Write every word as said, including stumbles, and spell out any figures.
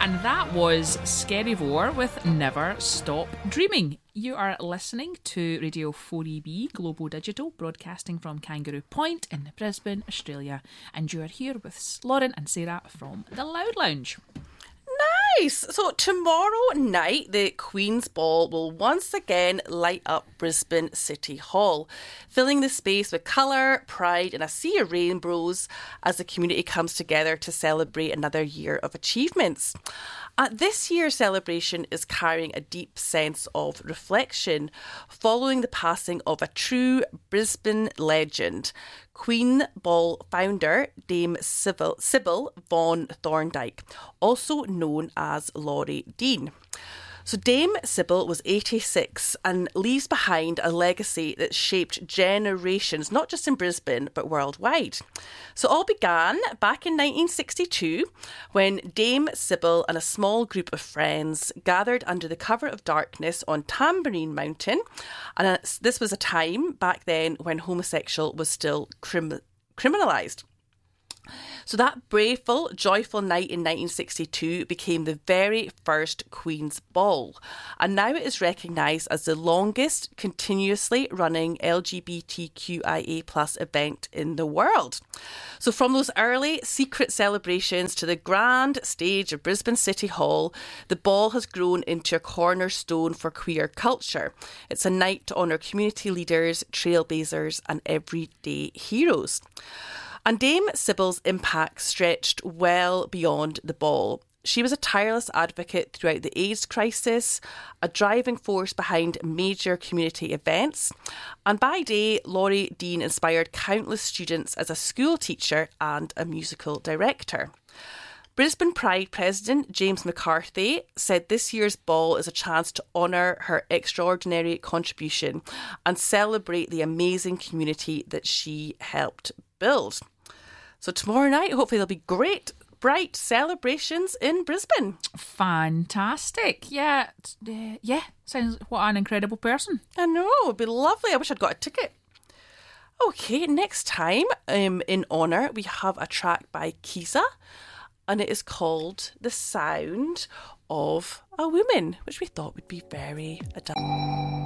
And that was Skerryvore with Never Stop Dreaming. You are listening to Radio four E B Global Digital, broadcasting from Kangaroo Point in Brisbane, Australia. And you are here with Lauren and Sarah from the Loud Lounge. Nice. So tomorrow night, the Queen's Ball will once again light up Brisbane City Hall, filling the space with colour, pride and a sea of rainbows as the community comes together to celebrate another year of achievements. Uh, this year's celebration is carrying a deep sense of reflection following the passing of a true Brisbane legend, Queen Ball founder Dame Sybil, Sybil von Thorndike, also known as Laurie Dean. So Dame Sybil was eighty-six and leaves behind a legacy that shaped generations, not just in Brisbane, but worldwide. So all began back in nineteen sixty-two when Dame Sybil and a small group of friends gathered under the cover of darkness on Tambourine Mountain. And this was a time back then when homosexual was still crim- criminalised. So that braveful, joyful night in nineteen sixty-two became the very first Queen's Ball, and now it is recognised as the longest continuously running L G B T Q I A plus event in the world. So from those early secret celebrations to the grand stage of Brisbane City Hall, the ball has grown into a cornerstone for queer culture. It's a night to honour community leaders, trailblazers and everyday heroes. And Dame Sybil's impact stretched well beyond the ball. She was a tireless advocate throughout the AIDS crisis, a driving force behind major community events. And by day, Laurie Dean inspired countless students as a school teacher and a musical director. Brisbane Pride President James McCarthy said this year's ball is a chance to honour her extraordinary contribution and celebrate the amazing community that she helped build. So tomorrow night, hopefully there'll be great, bright celebrations in Brisbane. Fantastic. Yeah, uh, yeah, sounds what an incredible person. I know, it'd be lovely. I wish I'd got a ticket. Okay, next time, um, in honour, we have a track by Kiza, and it is called The Sound of a Woman, which we thought would be very adaptable.